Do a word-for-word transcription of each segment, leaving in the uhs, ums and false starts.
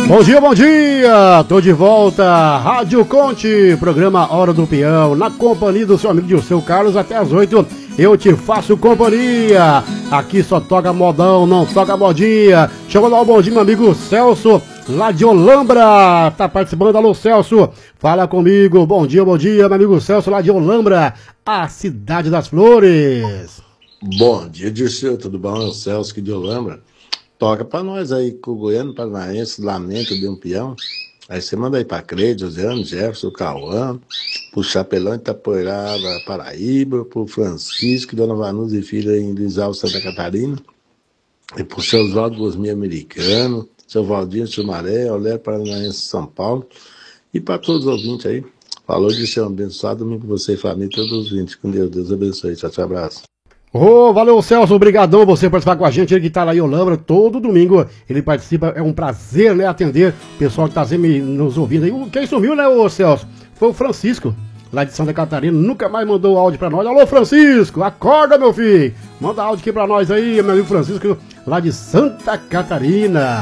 Bom dia, bom dia! Tô de volta, Rádio Conte, programa Hora do Peão, na companhia do seu amigo Dirceu Carlos até as oito. Eu te faço companhia. Aqui só toca modão, não toca modinha. Deixa eu mandar um bom dia, meu amigo Celso, lá de Olambra. Tá participando, alô Celso. Fala comigo. Bom dia, bom dia, meu amigo Celso, lá de Olambra, a cidade das flores. Bom dia, Dirceu, tudo bom? É o Celso aqui de Olambra. Toca pra nós aí, com o Goiano Paranaense, Lamento de um Peão. Aí você manda aí pra Cleide, Josiano, Jefferson, Cauã, pro Chapelão Itapoirava, Paraíba, pro Francisco, Dona Vanusa e Filha em Luiz Alves, Santa Catarina, e pro seu Oswaldo Gosmi Americano, seu Valdinho Sumaré, Olé Paranaense, São Paulo, e pra todos os ouvintes aí. Falou de ser um abençoado domingo com você e família, todos os ouvintes. Com Deus, Deus abençoe. Tchau, tchau, abraço. Ô, oh, valeu, Celso, obrigadão você participar com a gente, ele que tá lá em Olambra, todo domingo ele participa, é um prazer, né, atender o pessoal que tá sempre nos ouvindo aí. Quem sumiu, né, ô Celso? Foi o Francisco, lá de Santa Catarina, nunca mais mandou áudio pra nós. Alô, Francisco, acorda, meu filho, manda áudio aqui pra nós aí, meu amigo Francisco, lá de Santa Catarina.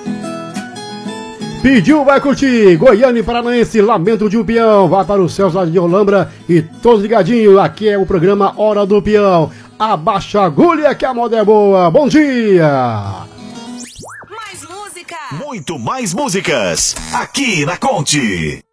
Pediu, vai curtir, Goiânia e Paranaense, Lamento de um Peão, vai para o Celso lá de Olambra e todos ligadinhos, aqui é o programa Hora do Peão. Abaixa a agulha que a moda é boa. Bom dia! Mais música! Muito mais músicas aqui na Conte.